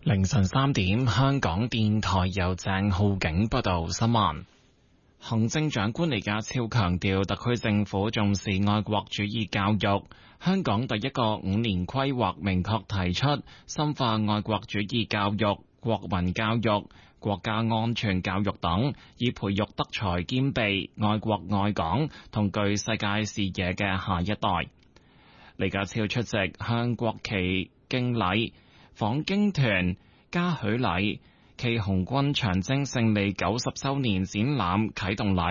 凌晨3點，香港電台由鄭浩景報道新聞。行政長官李家超強調，特區政府重視愛國主義教育。香港第一個5年規劃明確提出深化愛國主義教育、國民教育、國家安全教育等，以培育德才兼備、愛國愛港同具世界視野嘅下一代。李家超出席向國旗敬禮、訪京團嘉許禮暨紅軍長征勝利90週年展覽啟動禮